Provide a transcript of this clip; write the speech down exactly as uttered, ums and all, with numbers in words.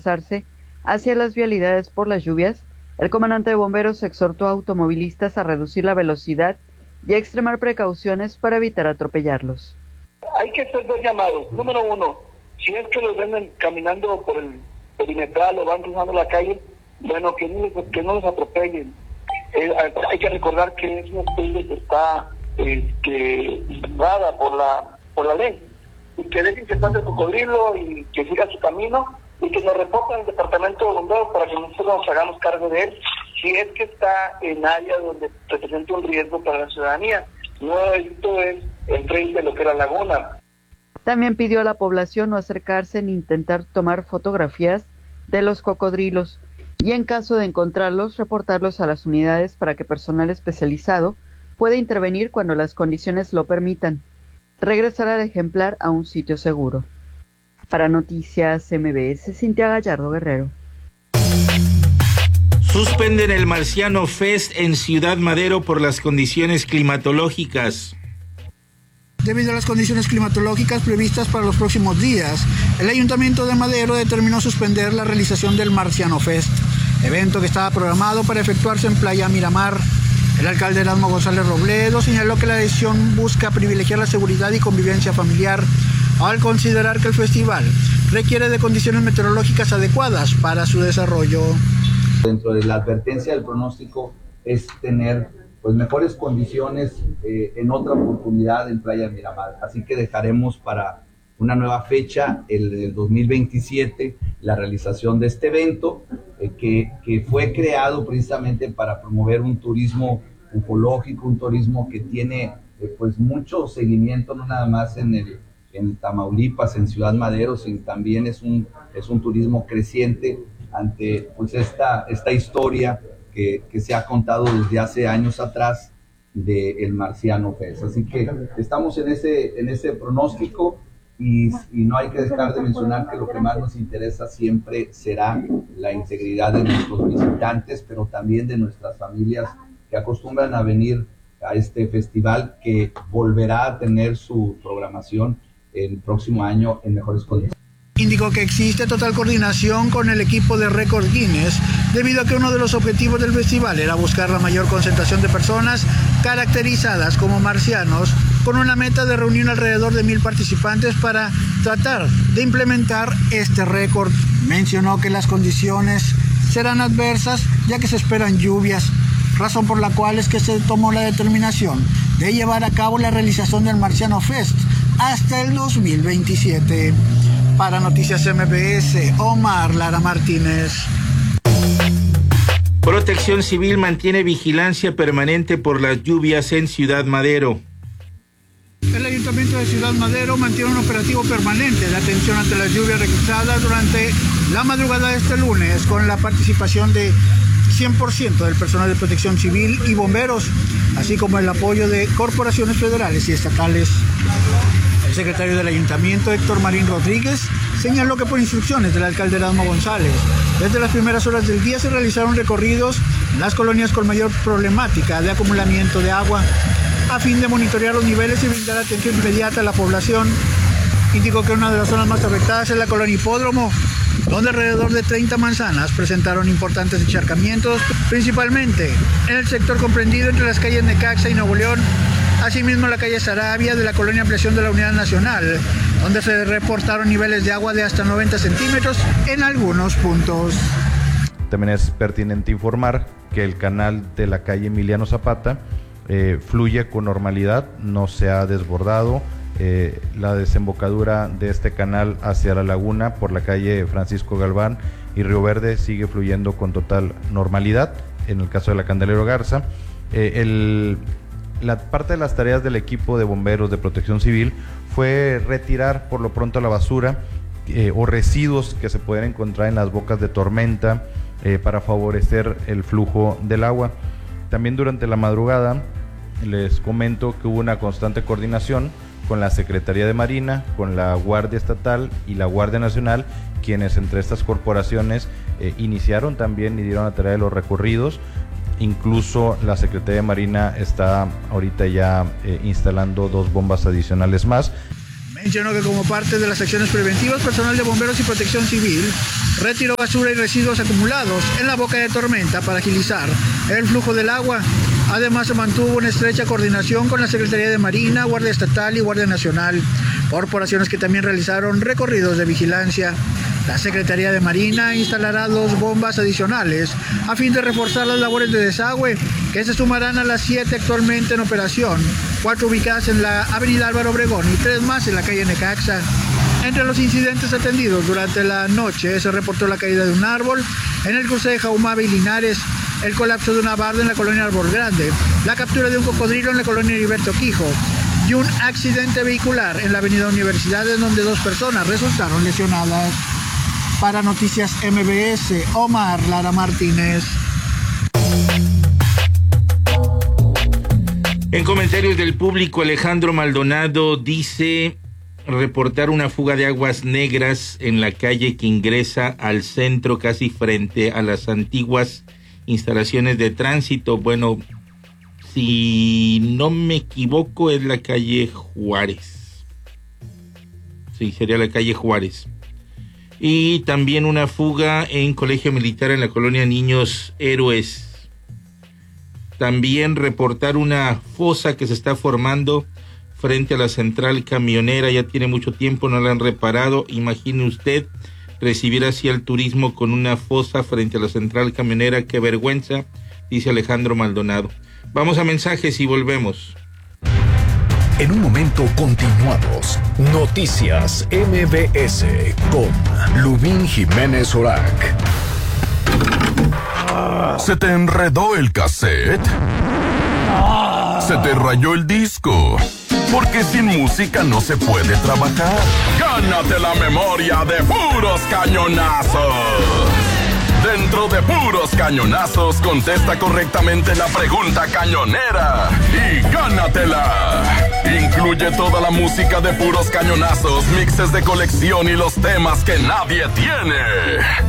desplazarse hacia las vialidades por las lluvias, el comandante de bomberos exhortó a automovilistas a reducir la velocidad y a extremar precauciones para evitar atropellarlos. Hay que hacer dos llamados. Número uno, si es que los ven caminando por el perimetral o van cruzando la calle, bueno, que no, que no los atropellen. Eh, hay que recordar que es una especie que está este, dada por la por la ley, y que dejen que pase el cocodrilo y que siga su camino, y que nos reporten al departamento de bomberos para que nosotros nos hagamos cargo de él, si es que está en área donde representa un riesgo para la ciudadanía. No, esto es enfrente de lo que era Laguna. También pidió a la población no acercarse ni intentar tomar fotografías de los cocodrilos y en caso de encontrarlos, reportarlos a las unidades para que personal especializado pueda intervenir cuando las condiciones lo permitan. Regresar al ejemplar a un sitio seguro. Para Noticias M B S, Cintia Gallardo Guerrero. Suspenden el Marciano Fest en Ciudad Madero por las condiciones climatológicas. Debido a las condiciones climatológicas previstas para los próximos días, el Ayuntamiento de Madero determinó suspender la realización del Marciano Fest, evento que estaba programado para efectuarse en Playa Miramar. El alcalde Erasmo González Robledo señaló que la decisión busca privilegiar la seguridad y convivencia familiar, al considerar que el festival requiere de condiciones meteorológicas adecuadas para su desarrollo. Dentro de la advertencia del pronóstico es tener pues mejores condiciones eh, en otra oportunidad en Playa Miramar, así que dejaremos para una nueva fecha, el del dos mil veintisiete, la realización de este evento eh, que, que fue creado precisamente para promover un turismo ufológico, un turismo que tiene eh, pues mucho seguimiento, no nada más en el en Tamaulipas, en Ciudad Madero, sino también es un, es un turismo creciente ante pues esta, esta historia que, que se ha contado desde hace años atrás del Marciano Fest. Así que estamos en ese, en ese pronóstico y, y no hay que dejar de mencionar que lo que más nos interesa siempre será la integridad de nuestros visitantes, pero también de nuestras familias que acostumbran a venir a este festival que volverá a tener su programación el próximo año en mejores condiciones. Indicó que existe total coordinación con el equipo de Record Guinness, debido a que uno de los objetivos del festival era buscar la mayor concentración de personas caracterizadas como marcianos, con una meta de reunir alrededor de mil participantes para tratar de implementar este récord. Mencionó que las condiciones serán adversas, ya que se esperan lluvias, razón por la cual es que se tomó la determinación de llevar a cabo la realización del Marciano Fest hasta el dos mil veintisiete. Para Noticias M B S, Omar Lara Martínez. Protección Civil mantiene vigilancia permanente por las lluvias en Ciudad Madero. El Ayuntamiento de Ciudad Madero mantiene un operativo permanente de atención ante las lluvias registradas durante la madrugada de este lunes, con la participación de cien por ciento del personal de Protección Civil y bomberos, así como el apoyo de corporaciones federales y estatales. El secretario del Ayuntamiento, Héctor Marín Rodríguez, señaló que por instrucciones del alcalde Erasmo González, desde las primeras horas del día se realizaron recorridos en las colonias con mayor problemática de acumulamiento de agua, a fin de monitorear los niveles y brindar atención inmediata a la población. Indicó que una de las zonas más afectadas es la colonia Hipódromo, donde alrededor de treinta manzanas presentaron importantes encharcamientos, principalmente en el sector comprendido entre las calles Necaxa y Nuevo León, asimismo la calle Sarabia de la colonia Ampliación de la Unidad Nacional, donde se reportaron niveles de agua de hasta noventa centímetros en algunos puntos. También es pertinente informar que el canal de la calle Emiliano Zapata eh, fluye con normalidad, no se ha desbordado. Eh, la desembocadura de este canal hacia la laguna por la calle Francisco Galván y Río Verde sigue fluyendo con total normalidad. En el caso de la Candelero Garza, eh, el, la parte de las tareas del equipo de bomberos de Protección Civil fue retirar por lo pronto la basura eh, o residuos que se pueden encontrar en las bocas de tormenta eh, para favorecer el flujo del agua. También durante la madrugada les comento que hubo una constante coordinación con la Secretaría de Marina, con la Guardia Estatal y la Guardia Nacional, quienes entre estas corporaciones eh, iniciaron también y dieron la tarea de los recorridos. Incluso la Secretaría de Marina está ahorita ya eh, instalando dos bombas adicionales más. Mencionó que como parte de las acciones preventivas, personal de bomberos y Protección Civil retiró basura y residuos acumulados en la boca de tormenta para agilizar el flujo del agua. Además, se mantuvo una estrecha coordinación con la Secretaría de Marina, Guardia Estatal y Guardia Nacional, corporaciones que también realizaron recorridos de vigilancia. La Secretaría de Marina instalará dos bombas adicionales a fin de reforzar las labores de desagüe, que se sumarán a las siete actualmente en operación, cuatro ubicadas en la avenida Álvaro Obregón y tres más en la calle Necaxa. Entre los incidentes atendidos durante la noche se reportó la caída de un árbol en el cruce de Jaumabe y Linares, el colapso de una barda en la colonia Árbol Grande, la captura de un cocodrilo en la colonia Heriberto Quijo y un accidente vehicular en la avenida Universidad, en donde dos personas resultaron lesionadas. Para Noticias M B S, Omar Lara Martínez. En comentarios del público, Alejandro Maldonado dice reportar una fuga de aguas negras en la calle que ingresa al centro, casi frente a las antiguas instalaciones de tránsito. Bueno, si no me equivoco, es la calle Juárez. Sí, sería la calle Juárez. Y también una fuga en Colegio Militar en la colonia Niños Héroes. También reportar una fosa que se está formando frente a la central camionera. Ya tiene mucho tiempo, no la han reparado. Imagine usted recibir así al turismo con una fosa frente a la central camionera. Qué vergüenza, dice Alejandro Maldonado. Vamos a mensajes y volvemos. En un momento continuamos. Noticias M B S con Lubín Jiménez Orac. ¿Se te enredó el cassette? ¿Se te rayó el disco? Porque sin música no se puede trabajar. Gánate la memoria de Puros Cañonazos. Dentro de Puros Cañonazos, contesta correctamente la pregunta cañonera y gánatela. Incluye toda la música de Puros Cañonazos, mixes de colección y los temas que nadie tiene.